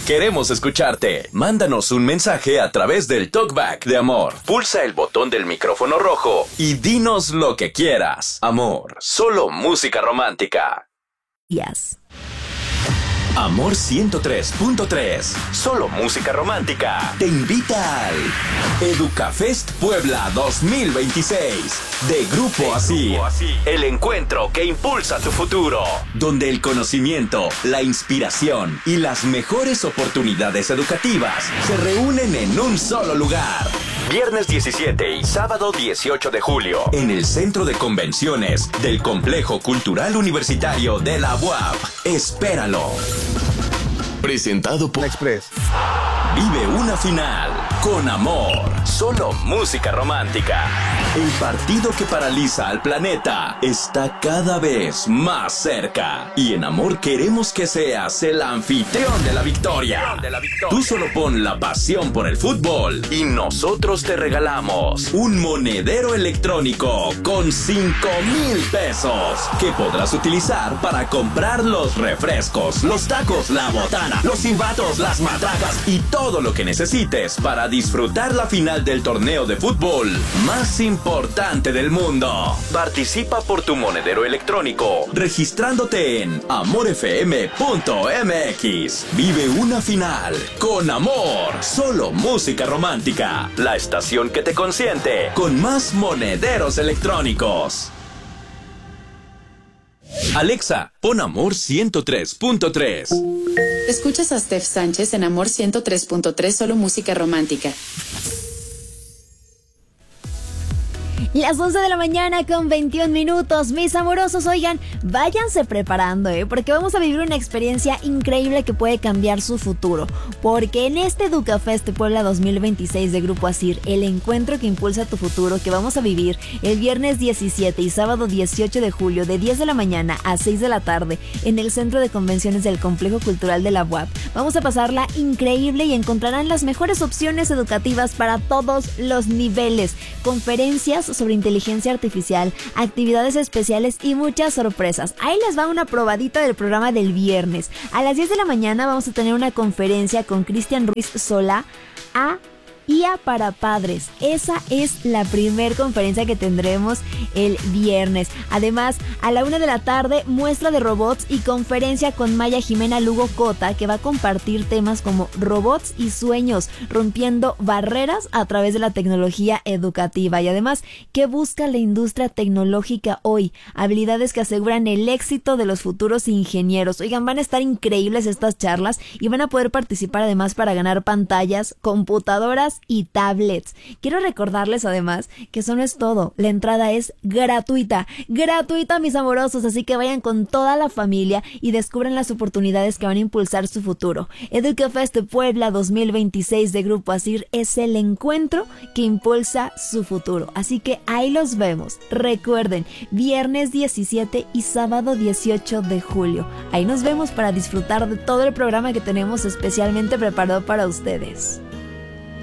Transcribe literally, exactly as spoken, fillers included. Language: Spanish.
Queremos escucharte. Mándanos un mensaje a través del Talkback de Amor. Pulsa el botón del micrófono rojo y dinos lo que quieras. Amor, solo música romántica. Yes. Amor ciento tres punto tres, solo música romántica, te invita al Educafest Puebla dos mil veintiséis de Grupo Asir, el encuentro que impulsa tu futuro, donde el conocimiento, la inspiración y las mejores oportunidades educativas se reúnen en un solo lugar. Viernes diecisiete y sábado dieciocho de julio, en el Centro de Convenciones del Complejo Cultural Universitario de la U A P. Espéralo. Presentado por Express. Vive una final con amor, solo música romántica. El partido que paraliza al planeta está cada vez más cerca. Y en Amor queremos que seas el anfitrión de la victoria. Tú solo pon la pasión por el fútbol y nosotros te regalamos un monedero electrónico con cinco mil pesos que podrás utilizar para comprar los refrescos, los tacos, la botana, los silbatos, las matracas y todo lo que necesites para disfrutar la final del torneo de fútbol más importante del mundo. Participa por tu monedero electrónico registrándote en amor f m punto m x. Vive una final con amor, solo música romántica, la estación que te consiente con más monederos electrónicos. Alexa, pon Amor ciento tres punto tres. Escuchas a Steph Sánchez en Amor ciento tres punto tres, solo música romántica. Las once de la mañana con veintiún minutos, mis amorosos, oigan, váyanse preparando, ¿eh? Porque vamos a vivir una experiencia increíble que puede cambiar su futuro. Porque en este Educafest Puebla dos mil veintiséis de Grupo Asir, el encuentro que impulsa tu futuro, que vamos a vivir el viernes diecisiete y sábado dieciocho de julio de diez de la mañana a seis de la tarde en el Centro de Convenciones del Complejo Cultural de la U A P. Vamos a pasarla increíble y encontrarán las mejores opciones educativas para todos los niveles, conferencias sobre inteligencia artificial, actividades especiales y muchas sorpresas. Ahí les va una probadita del programa del viernes. A las diez de la mañana vamos a tener una conferencia con Cristian Ruiz Sola a I A para padres. Esa es la primer conferencia que tendremos el viernes. Además, a la una de la tarde, muestra de robots y conferencia con Maya Jimena Lugo Cota, que va a compartir temas como robots y sueños, rompiendo barreras a través de la tecnología educativa. Y además, ¿qué busca la industria tecnológica hoy? Habilidades que aseguran el éxito de los futuros ingenieros. Oigan, van a estar increíbles estas charlas y van a poder participar además para ganar pantallas, computadoras y tablets. Quiero recordarles además que eso no es todo. La entrada es gratuita, gratuita, mis amorosos, así que vayan con toda la familia y descubran las oportunidades que van a impulsar su futuro. Educafest Puebla dos mil veintiséis de Grupo Asir es el encuentro que impulsa su futuro, así que ahí los vemos. Recuerden, viernes diecisiete y sábado dieciocho de julio. Ahí nos vemos para disfrutar de todo el programa que tenemos especialmente preparado para ustedes.